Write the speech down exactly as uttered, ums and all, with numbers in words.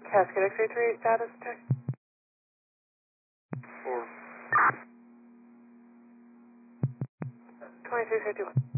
Cascade X-ray three, status check. Four. twenty-three fifty-one.